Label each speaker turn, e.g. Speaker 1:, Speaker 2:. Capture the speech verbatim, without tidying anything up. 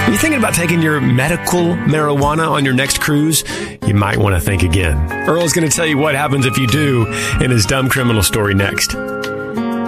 Speaker 1: Are you thinking about taking your medical marijuana on your next cruise? You might want to think again. Earl's going to tell you what happens if you do in his dumb criminal story next.